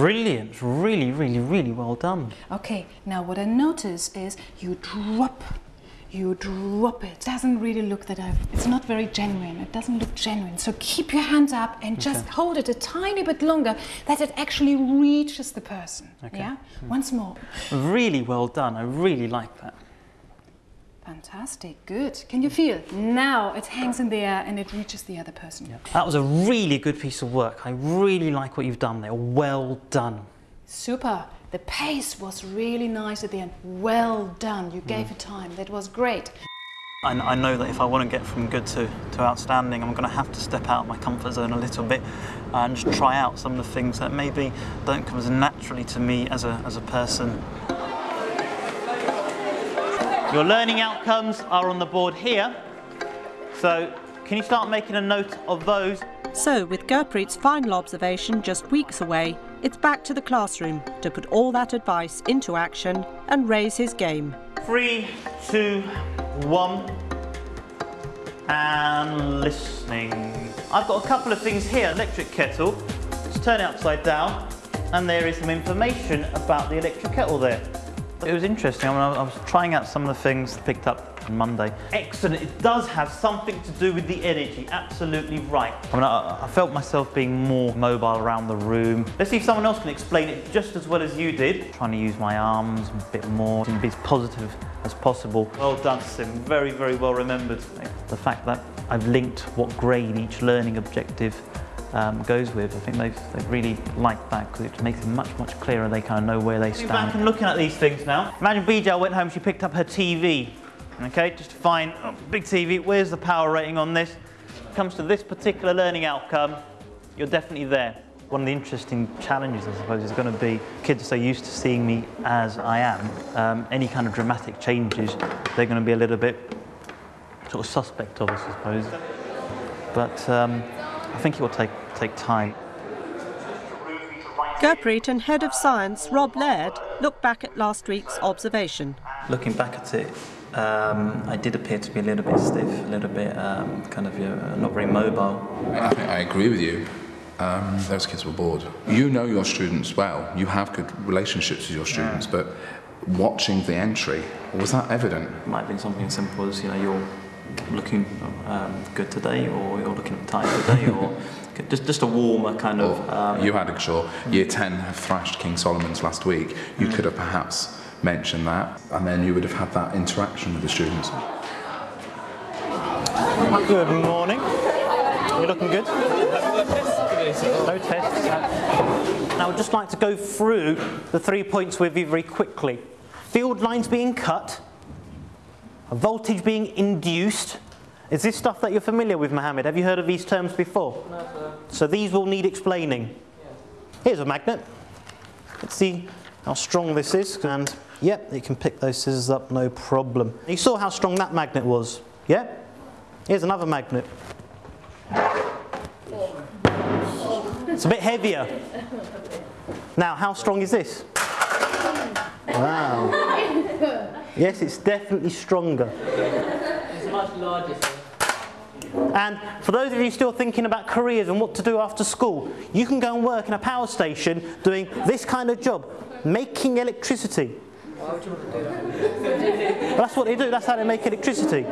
Brilliant, really, really, really well done. Okay, now what I notice is you drop it. It doesn't really look that it's not very genuine. It doesn't look genuine. So keep your hands up and just hold it a tiny bit longer that it actually reaches the person. Okay. Yeah? Once more. Really well done. I really like that. Fantastic, good. Can you feel? Now it hangs in the air and it reaches the other person. Yeah. That was a really good piece of work. I really like what you've done there. Well done. Super. The pace was really nice at the end. Well done. You gave it time. That was great. I know that if I want to get from good to outstanding, I'm going to have to step out of my comfort zone a little bit and just try out some of the things that maybe don't come as naturally to me as a person. Your learning outcomes are on the board here. So can you start making a note of those? So, with Gurpreet's final observation just weeks away, it's back to the classroom to put all that advice into action and raise his game. 3, 2, 1, and listening. I've got a couple of things here. Electric kettle. Let's turn it upside down, and there is some information about the electric kettle there. It was interesting. I was trying out some of the things picked up on Monday. Excellent. It does have something to do with the energy. Absolutely right. I felt myself being more mobile around the room. Let's see if someone else can explain it just as well as you did. Trying to use my arms a bit more and be as positive as possible. Well done, Sim. Very, very well remembered. The fact that I've linked what grade each learning objective goes with. I think they've really liked that because it makes it much clearer. They kind of know where they stand. Back and looking at these things now. Imagine Bijal went home, she picked up her TV. Okay, just to find, big TV, where's the power rating on this? When it comes to this particular learning outcome, you're definitely there. One of the interesting challenges, I suppose, is going to be kids are so used to seeing me as I am. Any kind of dramatic changes, they're going to be a little bit sort of suspect of us, I suppose. But I think it will take time. Gurpreet and Head of Science Rob Laird looked back at last week's observation. Looking back at it, I did appear to be a little bit stiff, a little bit not very mobile. I think I agree with you. Those kids were bored. You know your students well. You have good relationships with your students, but watching the entry, was that evident? It might have been something as simple as, you're looking good today, or you're looking tired today, or just a warmer kind of... You had, sure, Year 10 have thrashed King Solomon's last week. You could have perhaps mentioned that, and then you would have had that interaction with the students. Good morning. You're looking good? No tests. Now I'd just like to go through the 3 points with you very quickly. Field lines being cut, a voltage being induced. Is this stuff that you're familiar with, Mohammed? Have you heard of these terms before? No, sir. So these will need explaining. Yeah. Here's a magnet. Let's see how strong this is, and yep, you can pick those scissors up, no problem. You saw how strong that magnet was, yeah? Here's another magnet. It's a bit heavier. Now, how strong is this? Wow. Yes, it's definitely stronger. It's much larger, sir. And for those of you still thinking about careers and what to do after school, you can go and work in a power station doing this kind of job, making electricity. Why would you want to do that? Well, that's what they do, that's how they make electricity.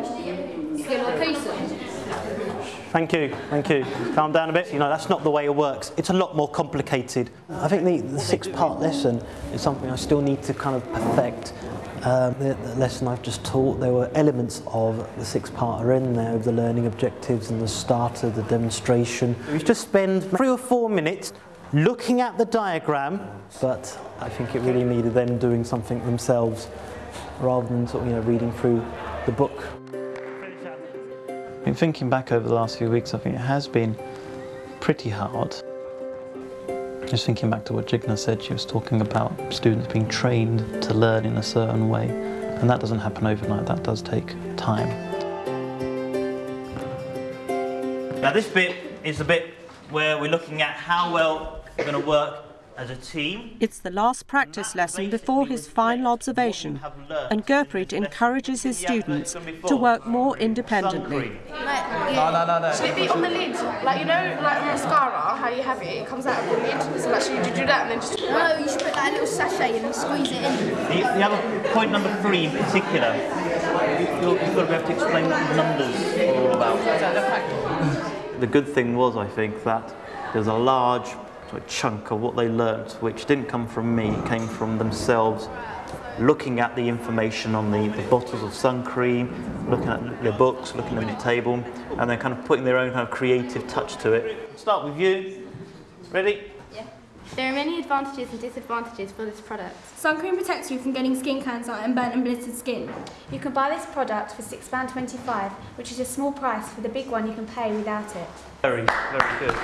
Thank you, thank you. Calm down a bit. That's not the way it works. It's a lot more complicated. I think the 6-part lesson is something I still need to kind of perfect. The lesson I've just taught, there were elements of the 6-parter in there, of the learning objectives and the starter, the demonstration. We just spend 3 or 4 minutes looking at the diagram, but I think it really needed them doing something themselves rather than reading through the book. Been thinking back over the last few weeks, I think it has been pretty hard. Just thinking back to what Jigna said, she was talking about students being trained to learn in a certain way, and that doesn't happen overnight, that does take time. Now this bit is the bit where we're looking at how well we're going to work as a team. It's the last practice lesson before his final observation, and Gurpreet encourages his students to work more independently. No. Should it be on the lid? Like, you know, like mascara, how you have it, it comes out of the lid. So like, should you do that and then just... No, you should put that little sachet in and squeeze it in. The other point number 3 in particular, you've got to be able to explain what the numbers are all about. The good thing was, I think, that there's a large chunk of what they learnt which didn't come from me, it came from themselves, looking at the information on the bottles of sun cream, looking at their books, looking at the table, and then kind of putting their own kind of creative touch to it. Start with you. Ready? Yeah. There are many advantages and disadvantages for this product. Sun cream protects you from getting skin cancer and burnt and blistered skin. You can buy this product for £6.25, which is a small price for the big one you can pay without it. Very, very good.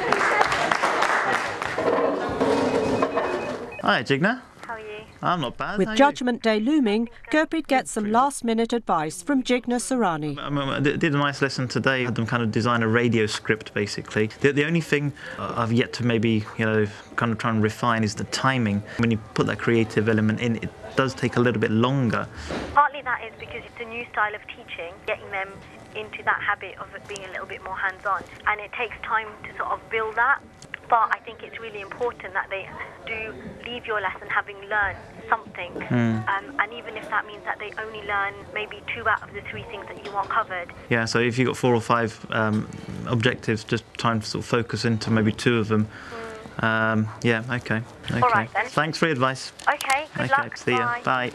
Hi, Jigna. How are you? I'm not bad. With Judgment Day looming, Gurpreet gets some last-minute advice from Jigna Surani. I did a nice lesson today. Had them kind of design a radio script, basically. The only thing I've yet to maybe, kind of try and refine is the timing. When you put that creative element in, it does take a little bit longer. Partly that is because it's a new style of teaching, getting them into that habit of it being a little bit more hands-on, and it takes time to sort of build that. But I think it's really important that they do leave your lesson having learned something, and even if that means that they only learn maybe 2 out of the 3 things that you want covered. Yeah, so if you've got 4 or 5 objectives, just try and sort of focus into maybe 2 of them. Yeah, okay. All right then. Thanks for your advice. Okay, good luck. See ya. Bye.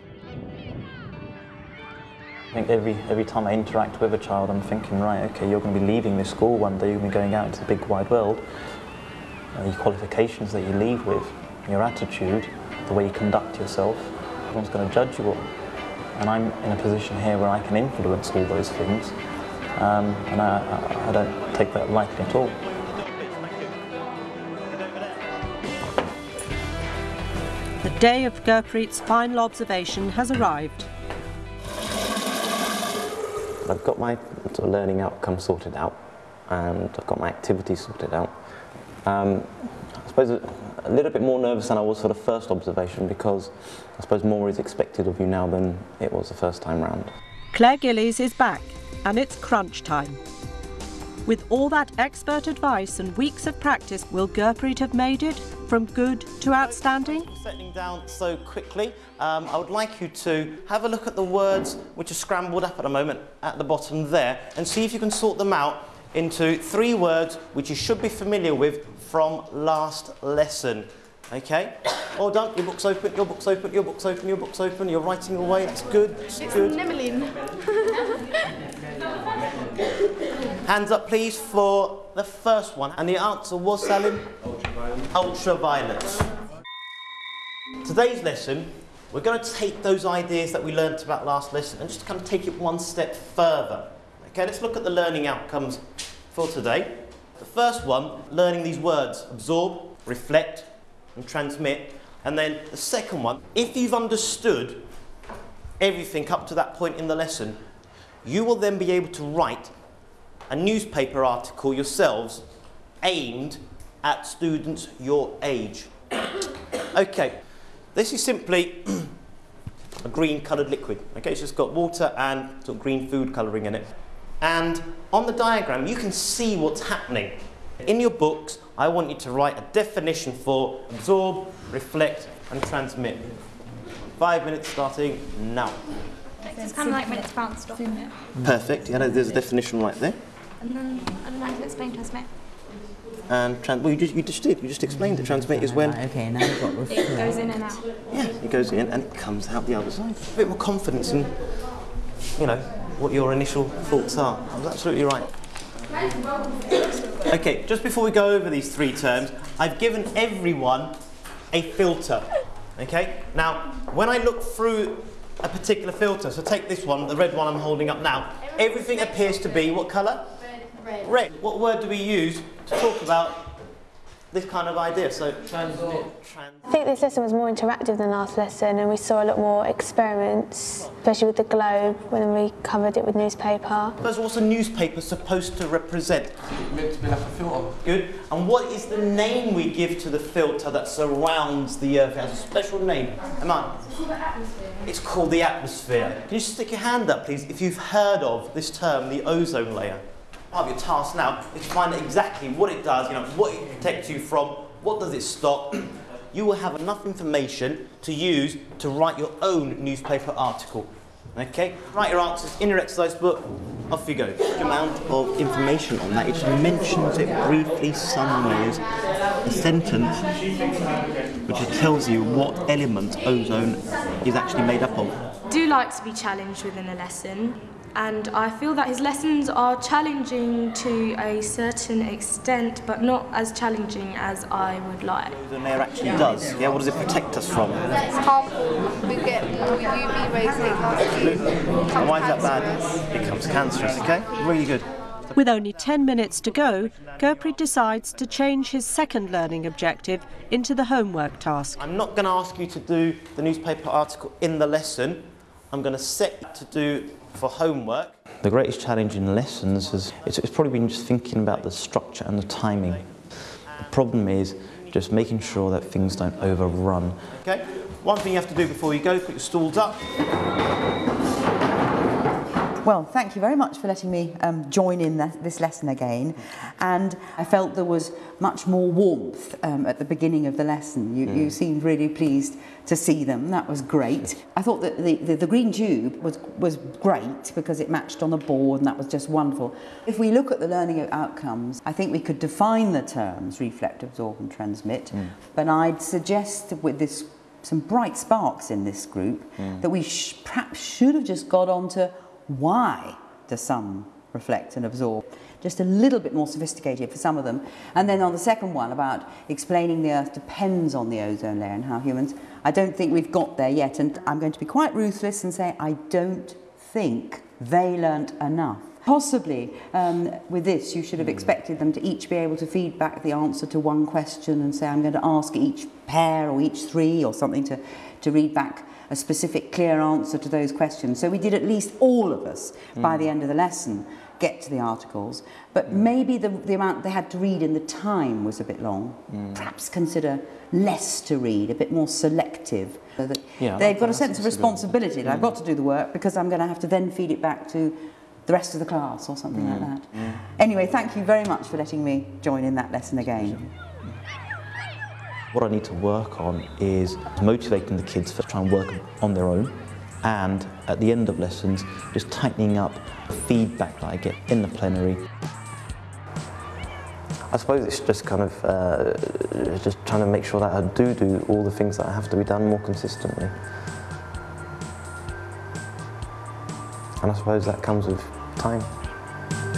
I think every time I interact with a child, I'm thinking, right, okay, you're going to be leaving this school one day, you're going to be going out into the big wide world. The qualifications that you leave with, your attitude, the way you conduct yourself, everyone's going to judge you all. And I'm in a position here where I can influence all those things, and I don't take that lightly at all. The day of Gurpreet's final observation has arrived. I've got my sort of learning outcome sorted out, and I've got my activities sorted out. I suppose a little bit more nervous than I was for the first observation, because I suppose more is expected of you now than it was the first time round. Claire Gillies is back, and it's crunch time. With all that expert advice and weeks of practice, will Gurpreet have made it from good to outstanding? Settling down so quickly, I would like you to have a look at the words which are scrambled up at the moment at the bottom there, and see if you can sort them out into 3 words which you should be familiar with from last lesson. Okay? All done. Your book's open, your book's open, your book's open, your book's open. You're writing away. That's good. That's good. Hands up, please, for the first one. And the answer was, Salim? Ultraviolet. Ultraviolet. Today's lesson, we're going to take those ideas that we learnt about last lesson and just kind of take it one step further. Okay, let's look at the learning outcomes for today. The first one, learning these words: absorb, reflect, and transmit. And then the second one, if you've understood everything up to that point in the lesson, you will then be able to write a newspaper article yourselves aimed at students your age. Okay, this is simply a green coloured liquid. Okay, it's just got water and sort of green food colouring in it. And on the diagram, you can see what's happening. In your books, I want you to write a definition for absorb, reflect, and transmit. 5 minutes starting now. It's kind of like when it's bounced off. Perfect. Yeah, there's a definition right there. And then I'd like to explain transmit. And well, you just did. You just explained it. Transmit is when Okay, now we've got reflect. It goes in and out. yeah, it goes in and it comes out the other side. A bit more confidence in, what your initial thoughts are. That's absolutely right. Okay, just before we go over these 3 terms, I've given everyone a filter. Okay. Now, when I look through a particular filter, so take this one, the red one I'm holding up now, everything appears to be what colour? Red. Red. What word do we use to talk about this kind of idea. So I think this lesson was more interactive than last lesson, and we saw a lot more experiments, especially with the globe when we covered it with newspaper. But what's a newspaper supposed to represent? It's meant to be like a filter. Good. And what is the name we give to the filter that surrounds the Earth? It has a special name. Emma? It's called the atmosphere. It's called the atmosphere. Can you stick your hand up, please, if you've heard of this term, the ozone layer? Part of your task now is to find out exactly what it does, what it protects you from, what does it stop. You will have enough information to use to write your own newspaper article. Okay? Write your answers in your exercise book. Off you go. The amount of information on that, it just mentions it briefly somewhere. A sentence which tells you what element ozone is actually made up of. I do like to be challenged within a lesson, and I feel that his lessons are challenging to a certain extent, but not as challenging as I would like. Ozone layer actually does. Yeah, what does it protect us from? It's harmful. We get more UV rays and it can't. And why is that bad? It becomes cancerous, okay? Really good. With only 10 minutes to go, Gurpreet decides to change his second learning objective into the homework task. I'm not going to ask you to do the newspaper article in the lesson. I'm going to set you to do for homework. The greatest challenge in lessons is it's probably been just thinking about the structure and the timing. The problem is just making sure that things don't overrun. Okay, one thing you have to do before you go, put your stools up. Well, thank you very much for letting me join in this lesson again, and I felt there was much more warmth at the beginning of the lesson. You seemed really pleased to see them. That was great. I thought that the green tube was great because it matched on the board, and that was just wonderful. If we look at the learning outcomes, I think we could define the terms reflect, absorb and transmit, but I'd suggest with this some bright sparks in this group that we perhaps should have just got on to why does some reflect and absorb? Just a little bit more sophisticated for some of them. And then on the second one about explaining the Earth depends on the ozone layer and how humans, I don't think we've got there yet. And I'm going to be quite ruthless and say I don't think they learnt enough. Possibly with this you should have expected them to each be able to feed back the answer to one question and say I'm going to ask each pair or each three or something to read back a specific clear answer to those questions. So we did at least all of us by the end of the lesson get to the articles, but maybe the amount they had to read in the time was a bit long. Perhaps consider less to read, a bit more selective. So that they've got a sense of responsibility that I've got to do the work because I'm going to have to then feed it back to the rest of the class or something like that. Anyway, thank you very much for letting me join in that lesson again. What I need to work on is motivating the kids to try and work on their own, and at the end of lessons just tightening up the feedback that I get in the plenary. I suppose it's just kind of just trying to make sure that I do all the things that have to be done more consistently. And I suppose that comes with time.